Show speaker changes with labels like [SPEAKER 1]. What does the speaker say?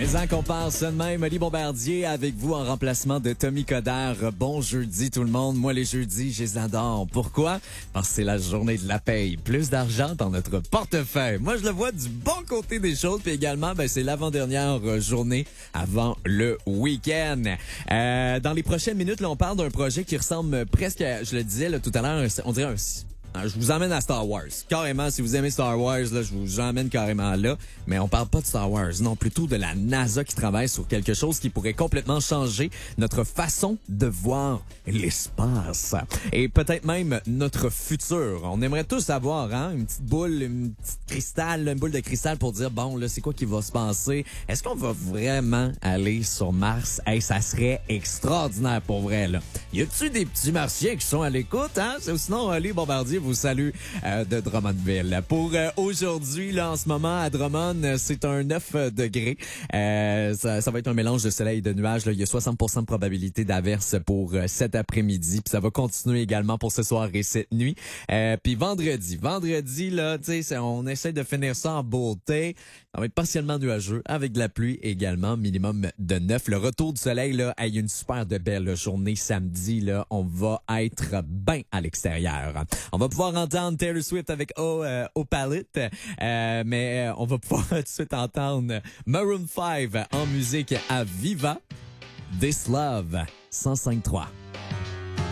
[SPEAKER 1] Mais en qu'on passe de même, Oli Bombardier avec vous en remplacement de Tommy Coderre. Bon jeudi tout le monde. Moi les jeudis, je les adore. Pourquoi? Parce que c'est la journée de la paye. Plus d'argent dans notre portefeuille. Moi je le vois du bon côté des choses. Puis également, c'est l'avant-dernière journée avant le week-end. Dans les prochaines minutes, là, on parle d'un projet qui ressemble presque, je le disais là, tout à l'heure, on dirait je vous emmène à Star Wars. Carrément, si vous aimez Star Wars, là, je vous emmène carrément là. Mais on parle pas de Star Wars, non, plutôt de la NASA qui travaille sur quelque chose qui pourrait complètement changer notre façon de voir l'espace. Et peut-être même notre futur. On aimerait tous avoir, une petite boule, une boule de cristal pour dire, bon, là, c'est quoi qui va se passer? Est-ce qu'on va vraiment aller sur Mars? Hey, ça serait extraordinaire pour vrai, là. Y a-tu des petits martiens qui sont à l'écoute, hein? Sinon, Oli Bombardier vous salue de Drummondville. Pour aujourd'hui, là, en ce moment, à Drummond, c'est un 9 degrés. Ça va être un mélange de soleil et de nuages. Là. Il y a 60% de probabilité d'averse pour cet après-midi. Puis ça va continuer également pour ce soir et cette nuit. Puis vendredi, là, tu sais, on essaie de finir ça en beauté. Ça va être partiellement nuageux avec de la pluie également, minimum de 9. Le retour du soleil, là, il y a une super de belle journée samedi. Là, on va être bien à l'extérieur. On va pouvoir entendre Taylor Swift avec au Palette, mais on va pouvoir tout de suite entendre Maroon 5 en musique à Viva. This Love 105.3.